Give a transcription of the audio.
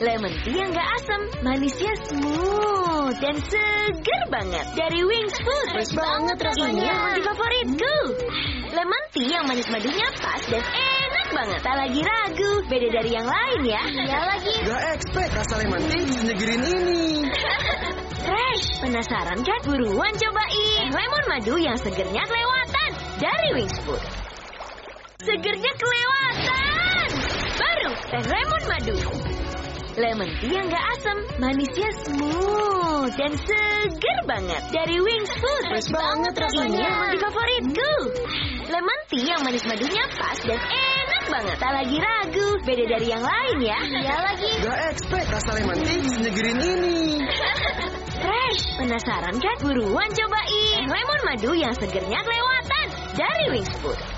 Lemon tea yang gak asam, manisnya smooth dan seger banget. Dari Wings Food. Fresh banget rasanya. Ini yang menjadi favoritku. Lemon tea yang manis madunya pas dan enak banget. Tak lagi ragu, beda dari yang lain ya. Iya lagi. Gak expect rasa lemon tea senyegerin ini. Fresh, penasaran kan? Buruan cobain lemon madu yang segernya kelewatan dari Wings Food. Segernya kelewatan. Baru teh lemon madu. Lemon tea yang gak asam, manisnya smooth dan seger banget. Dari Wings Food. Fresh banget rasanya. Ini yang menjadi favoritku. Lemon tea yang manis madunya pas dan enak banget. Tak lagi ragu, beda dari yang lain ya. Iya lagi. Gak expect rasa lemon tea senyegerin ini. Fresh, penasaran kan? Buruan cobain lemon madu yang segernya kelewatan dari Wings Food.